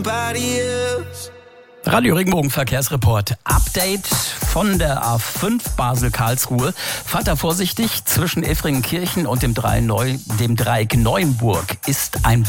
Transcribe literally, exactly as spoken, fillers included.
Radio Regenbogen Verkehrsreport. Update von der A fünf Basel-Karlsruhe. Fahrt da vorsichtig, zwischen Effringenkirchen und dem, drei Neu- dem Dreieck Neuenburg ist ein